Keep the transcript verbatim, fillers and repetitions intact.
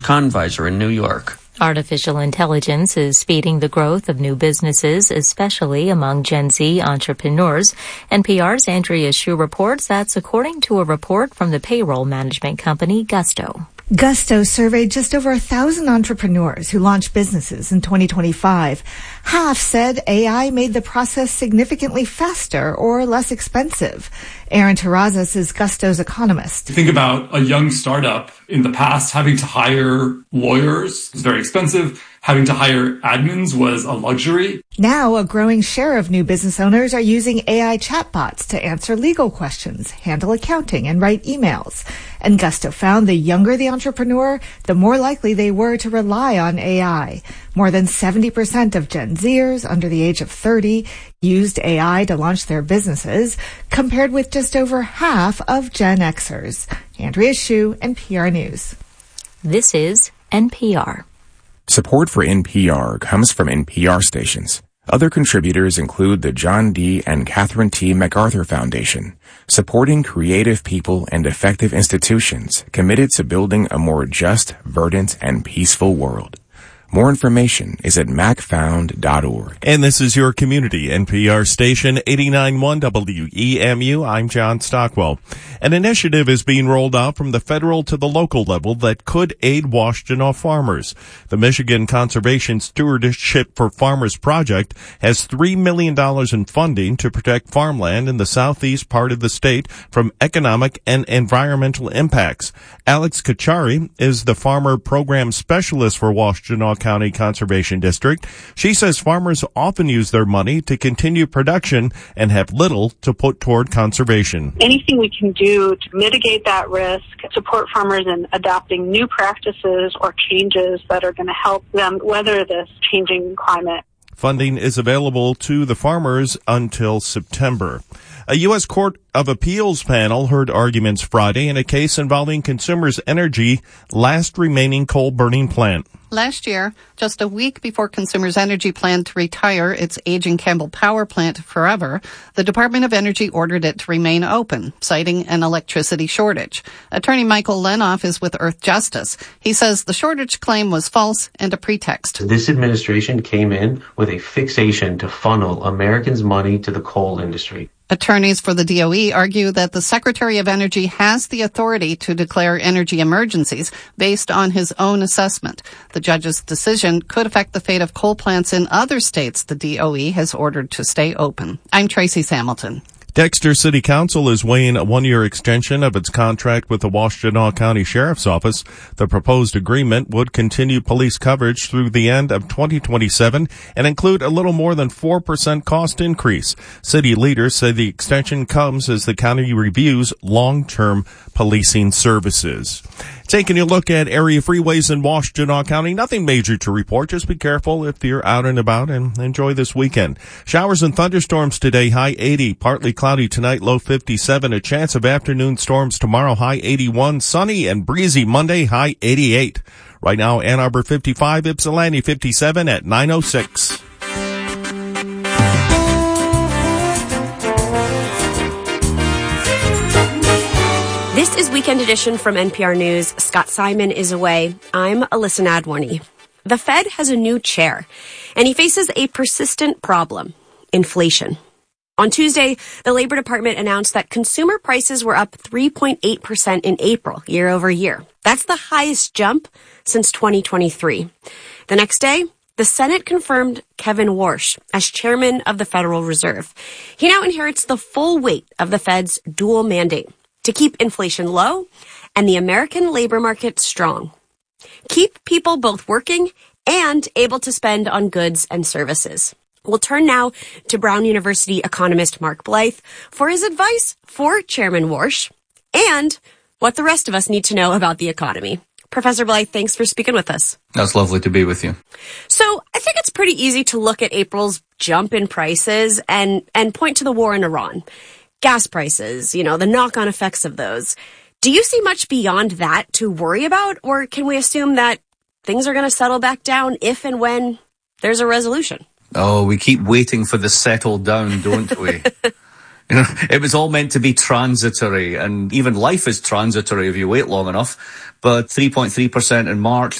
Convisor in New York. Artificial intelligence is speeding the growth of new businesses, especially among Gen Z entrepreneurs. N P R's Andrea Hsu reports that's according to a report from the payroll management company Gusto. Gusto surveyed just over a thousand entrepreneurs who launched businesses in twenty twenty-five. Half said A I made the process significantly faster or less expensive. Aaron Terrazas is Gusto's economist. Think about a young startup in the past having to hire lawyers was very expensive. Having to hire admins was a luxury. Now, a growing share of new business owners are using A I chatbots to answer legal questions, handle accounting, and write emails. And Gusto found the younger the entrepreneur, the more likely they were to rely on A I. More than seventy percent of Gen Zers under the age of thirty used A I to launch their businesses, compared with just over half of Gen Xers. Andrea Hsu, N P R News. This is N P R. Support for N P R comes from N P R stations. Other contributors include the John D. and Catherine T. MacArthur Foundation, supporting creative people and effective institutions committed to building a more just, verdant, and peaceful world. More information is at mac found dot org. And this is your community N P R station, eighty-nine point one W E M U. I'm John Stockwell. An initiative is being rolled out from the federal to the local level that could aid Washtenaw farmers. The Michigan Conservation Stewardship for Farmers Project has three million dollars in funding to protect farmland in the southeast part of the state from economic and environmental impacts. Alex Kachari is the farmer program specialist for Washtenaw County Conservation District. She says farmers often use their money to continue production and have little to put toward conservation. Anything we can do to mitigate that risk, support farmers in adopting new practices or changes that are going to help them weather this changing climate. Funding is available to the farmers until September. A U S Court of Appeals panel heard arguments Friday in a case involving Consumers Energy last remaining coal-burning plant. Last year, just a week before Consumers Energy planned to retire its aging Campbell Power Plant forever, the Department of Energy ordered it to remain open, citing an electricity shortage. Attorney Michael Lenoff is with Earth Justice. He says the shortage claim was false and a pretext. This administration came in with a fixation to funnel Americans' money to the coal industry. Attorneys for the D O E argue that the Secretary of Energy has the authority to declare energy emergencies based on his own assessment. The judge's decision could affect the fate of coal plants in other states the D O E has ordered to stay open. I'm Tracy Hamilton. Dexter City Council is weighing a one-year extension of its contract with the Washtenaw County Sheriff's Office. The proposed agreement would continue police coverage through the end of twenty twenty-seven and include a little more than four percent cost increase. City leaders say the extension comes as the county reviews long-term policing services. Taking a look at area freeways in Washtenaw County, nothing major to report. Just be careful if you're out and about and enjoy this weekend. Showers and thunderstorms today, high eighty. Partly cloudy tonight, low fifty-seven. A chance of afternoon storms tomorrow, high eighty-one. Sunny and breezy Monday, high eighty-eight. Right now, Ann Arbor fifty-five, Ypsilanti fifty-seven at nine oh six. This is Weekend Edition from N P R News. Scott Simon is away. I'm Alyssa Nadworny. The Fed has a new chair, and he faces a persistent problem, inflation. On Tuesday, the Labor Department announced that consumer prices were up three point eight percent in April, year over year. That's the highest jump since twenty twenty-three. The next day, the Senate confirmed Kevin Warsh as chairman of the Federal Reserve. He now inherits the full weight of the Fed's dual mandate to keep inflation low and the American labor market strong. Keep people both working and able to spend on goods and services. We'll turn now to Brown University economist Mark Blythe for his advice for Chairman Warsh and what the rest of us need to know about the economy. Professor Blythe, thanks for speaking with us. That's lovely to be with you. So I think it's pretty easy to look at April's jump in prices and, and point to the war in Iran. Gas prices, you know, the knock-on effects of those. Do you see much beyond that to worry about, or can we assume that things are going to settle back down if and when there's a resolution? Oh, we keep waiting for the settle down, don't we? You know, it was all meant to be transitory, and even life is transitory if you wait long enough. But three point three percent in March,